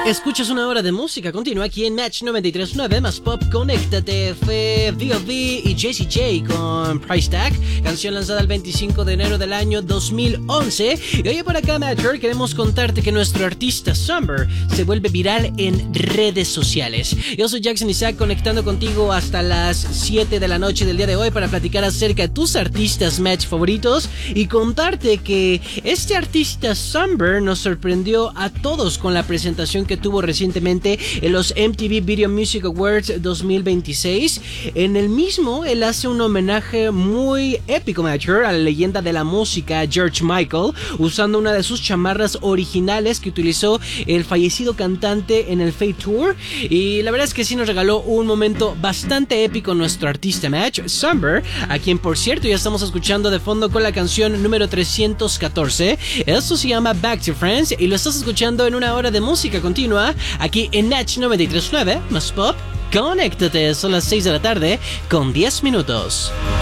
Escuchas una hora de música continua aquí en Match 93.9 más Pop. Conéctate. Fue V.O.V. y Jessie J con Price Tag, canción lanzada el 25 de enero del año 2011. Y oye, por acá, Matcher, queremos contarte que nuestro artista Summer se vuelve viral en redes sociales. Yo soy Jackson Isaac, conectando contigo hasta las 7 de la noche del día de hoy para platicar acerca de tus artistas Match favoritos y contarte que este artista Summer nos sorprendió a todos con la presentación que tuvo recientemente en los MTV Video Music Awards 2026. En el mismo, él hace un homenaje muy épico, Matcher, a la leyenda de la música George Michael, usando una de sus chamarras originales que utilizó el fallecido cantante en el Fate Tour. Y la verdad es que sí nos regaló un momento bastante épico nuestro artista Match, Summer, a quien por cierto ya estamos escuchando de fondo con la canción número 314. Esto se llama Back to Friends y lo estás escuchando en una hora de música continua aquí en Match 93.9 más Pop. Conéctate, son las 6 de la tarde con 10 minutos.